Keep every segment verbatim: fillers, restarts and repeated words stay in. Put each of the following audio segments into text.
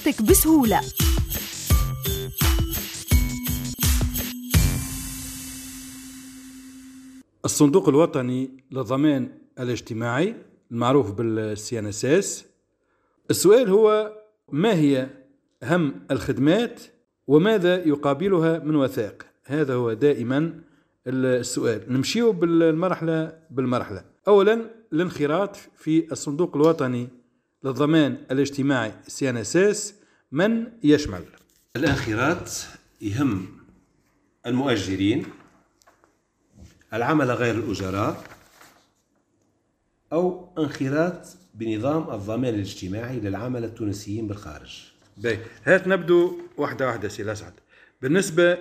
وثيقتك بسهولة. الصندوق الوطني للضمان الاجتماعي المعروف بالسي ان اس اس. السؤال هو: ما هي أهم الخدمات وماذا يقابلها من وثائق؟ هذا هو دائما السؤال. نمشيو بالمرحلة بالمرحلة. أولا، الانخراط في الصندوق الوطني للضمان الاجتماعي سي ان اس اس من يشمل؟ الانخراط يهم المؤجرين، العمل غير الأجراء، أو انخراط بنظام الضمان الاجتماعي للعمل التونسيين بالخارج. باي، هات نبدو واحدة واحدة سي الأسعد. بالنسبة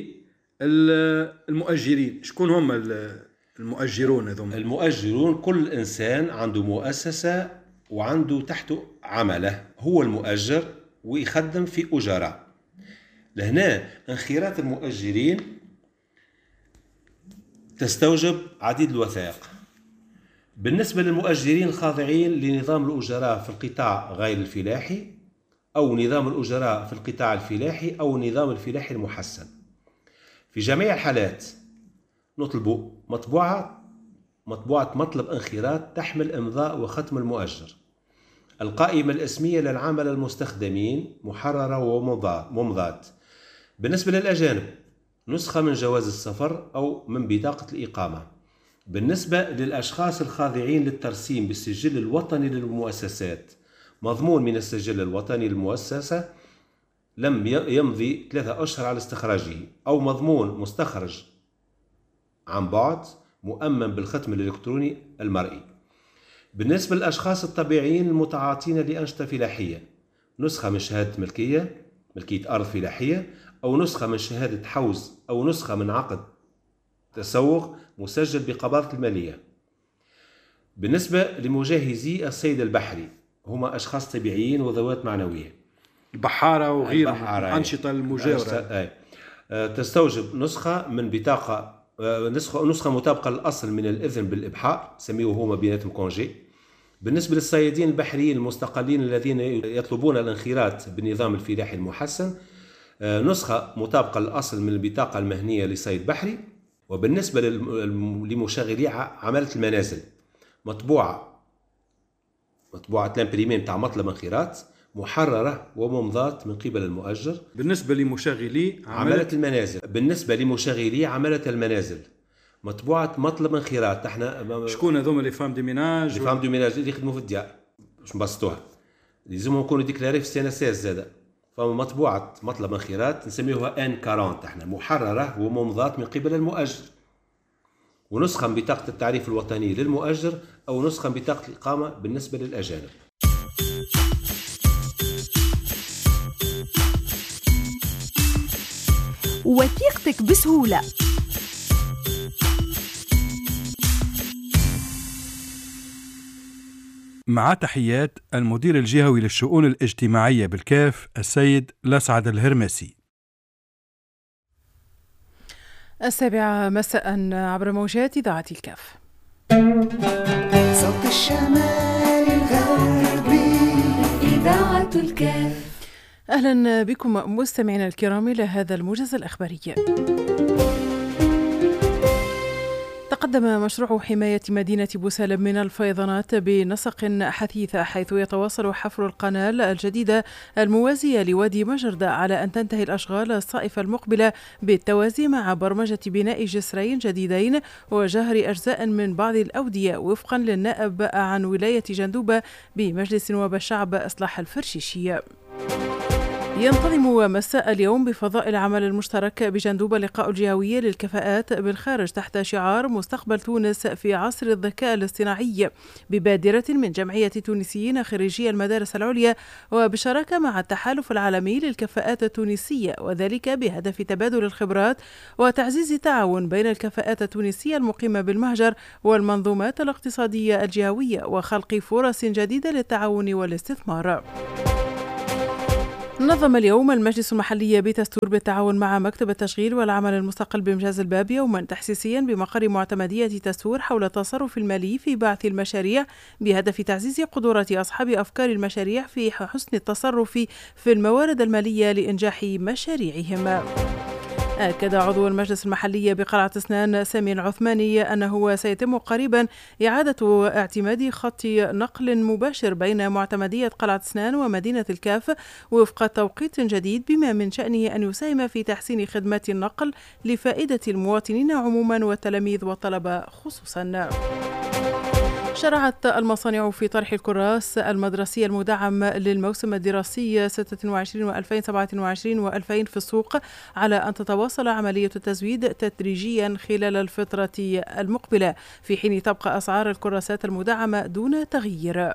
للمؤجرين، شكون هم المؤجرون هذوما؟ المؤجرون كل إنسان عنده مؤسسة وعنده تحته عمله، هو المؤجر ويخدم في أجراء. لهنا انخراط المؤجرين تستوجب عديد الوثائق. بالنسبة للمؤجرين الخاضعين لنظام الأجراء في القطاع غير الفلاحي أو نظام الأجراء في القطاع الفلاحي أو نظام الفلاحي المحسن، في جميع الحالات نطلب مطبوعة مطبوعة مطلب انخراط تحمل إمضاء وختم المؤجر، القائمة الاسمية للعمل المستخدمين محررة وممضاة. بالنسبة للأجانب نسخة من جواز السفر أو من بطاقة الإقامة. بالنسبة للأشخاص الخاضعين للترسيم بالسجل الوطني للمؤسسات، مضمون من السجل الوطني للمؤسسة لم يمضي ثلاثة أشهر على استخراجه، أو مضمون مستخرج عن بعد مؤمن بالختم الإلكتروني المرئي. بالنسبة للأشخاص الطبيعيين المتعاطين لأنشطة فلاحية، نسخة من شهادة ملكية ملكية أرض فلاحية، أو نسخة من شهادة حوز، أو نسخة من عقد تسوق مسجل بقباضة المالية. بالنسبة لمجهزي الصيد البحري، هما أشخاص طبيعيين وذوات معنوية، البحارة وغير الأنشطة المجاورة، تستوجب نسخة من بطاقة نسخة نسخة مطابقة للأصل من الإذن بالإبحار، سميوه هما بيناتهم كونجي. بالنسبة للصيادين البحريين المستقلين الذين يطلبون الانخراط بالنظام الفلاحي المحسن، نسخة مطابقة للأصل من البطاقة المهنية لصيد بحري. وبالنسبة لمشغلي عمالة المنازل، مطبوعة مطبوعة لامبريمي بتاع مطلب انخراط محررة وممضاة من قبل المؤجر. بالنسبة لمشغلي عمالة المنازل بالنسبة لمشغلي عمالة المنازل مطبوعة مطلب انخراط. احنا شكون هذوما لي فام دو ميناج؟ لي فام دو ميناج اللي يخدموا في الديار، باش نبسطوها لازمهم يكونوا ديكلاري في السي ان اس اس زاده. فمطبوعة مطلب انخراط نسميوها ان أربعين، احنا محررة وممضاة من قبل المؤجر، ونسخة من بطاقة التعريف الوطني للمؤجر، أو نسخة من بطاقة الإقامة بالنسبة للأجانب. وثيقتك بسهولة. مع تحيات المدير الجهوي للشؤون الاجتماعية بالكاف السيد الأسعد الهرمسي. السابعة مساء عبر موجات إذاعة الكاف. صوت الشمال الغربي إذاعة الكاف. أهلا بكم مستمعينا الكرام إلى هذا الموجز الأخباري. تقدم مشروع حماية مدينة بوسالم من الفيضانات بنسق حثيث، حيث يتواصل حفر القناة الجديدة الموازية لوادي مجردة على أن تنتهي الأشغال الصائفة المقبلة بالتوازي مع برمجة بناء جسرين جديدين وجهر أجزاء من بعض الأودية، وفقا للنائب عن ولاية جندوبة بمجلس نواب الشعب إصلاح الفرشيشي. ينتظم مساء اليوم بفضاء العمل المشترك بجندوبة لقاء الجهوي للكفاءات بالخارج تحت شعار مستقبل تونس في عصر الذكاء الاصطناعي، ببادرة من جمعية تونسيين خريجي المدارس العليا وبشراكة مع التحالف العالمي للكفاءات التونسية، وذلك بهدف تبادل الخبرات وتعزيز التعاون بين الكفاءات التونسية المقيمة بالمهجر والمنظومات الاقتصادية الجهوية، وخلق فرص جديدة للتعاون والاستثمار. نظم اليوم المجلس المحلي بتستور بالتعاون مع مكتب التشغيل والعمل المستقل بمجاز الباب يوما تحسيسيا بمقر معتمدية تستور حول التصرف المالي في بعث المشاريع بهدف تعزيز قدرة أصحاب أفكار المشاريع في حسن التصرف في الموارد المالية لإنجاح مشاريعهم. أكد عضو المجلس المحلي بقلعة سنان سامي العثماني أنه سيتم قريبا إعادة اعتماد خط نقل مباشر بين معتمدية قلعة سنان ومدينة الكاف وفق توقيت جديد بما من شأنه أن يساهم في تحسين خدمات النقل لفائدة المواطنين عموما والتلاميذ والطلبة خصوصا. شرعت المصانع في طرح الكراس المدرسي المدعم للموسم الدراسي ستة وعشرين وألفين وسبعة وعشرين وألفين في السوق على أن تتواصل عملية التزويد تدريجيا خلال الفترة المقبلة في حين تبقى أسعار الكراسات المدعمة دون تغيير.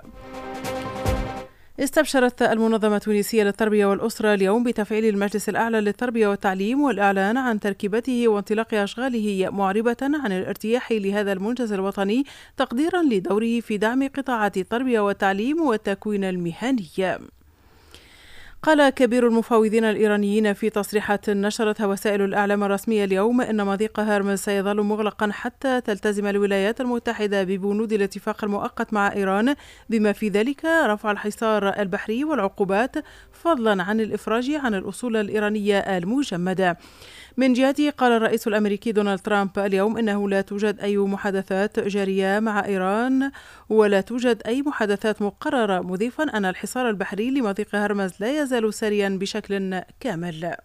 استبشرت المنظمة التونسية للتربية والأسرة اليوم بتفعيل المجلس الأعلى للتربية والتعليم والإعلان عن تركيبته وانطلاق أشغاله معربة عن الارتياح لهذا المنجز الوطني تقديرا لدوره في دعم قطاعات التربية والتعليم والتكوين المهني. قال كبير المفاوضين الإيرانيين في تصريحات نشرتها وسائل الإعلام الرسمية اليوم إن مضيق هرمز سيظل مغلقا حتى تلتزم الولايات المتحدة ببنود الاتفاق المؤقت مع إيران بما في ذلك رفع الحصار البحري والعقوبات فضلا عن الإفراج عن الأصول الإيرانية المجمدة. من جهته قال الرئيس الأمريكي دونالد ترامب اليوم إنه لا توجد أي محادثات جارية مع إيران ولا توجد أي محادثات مقررة مضيفا أن الحصار البحري لمضيق هرمز لا يزال ساريا بشكل كامل.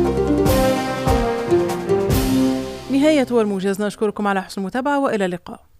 نهاية الموجز، نشكركم على حسن المتابعة وإلى اللقاء.